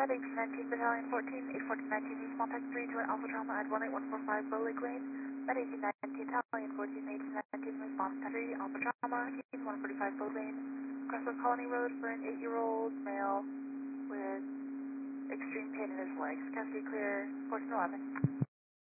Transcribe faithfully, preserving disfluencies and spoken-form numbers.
Med eighteen nineteen Battalion fourteen, eight fourteen nineteen East Montauk three to an Alpha Trauma at one eight one four five Bow Lake Lane. Med eighteen nineteen Battalion fourteen, eighteen nineteen response three Alpha Trauma, team one forty-five Bow Lane. Crossroad Colony Road for an eight year old male with extreme pain in his legs. Custody clear, fourteen eleven.